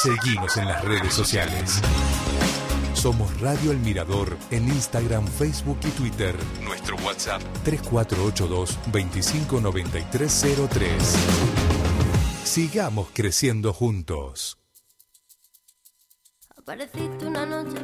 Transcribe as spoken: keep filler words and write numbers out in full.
Seguinos en las redes sociales. Somos Radio El Mirador en Instagram, Facebook y Twitter. Nuestro WhatsApp tres cuatro ocho dos, veinticinco noventa y tres cero tres. Sigamos creciendo juntos. Apareciste una noche